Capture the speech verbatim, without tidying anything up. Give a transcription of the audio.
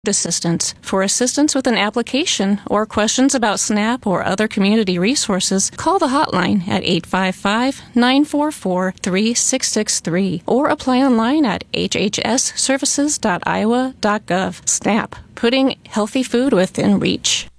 Assistance. For assistance with an application or questions about SNAP or other community resources, call the hotline at eight five five, nine four four, three six six three or apply online at h h s services dot iowa dot gov. SNAP, putting healthy food within reach.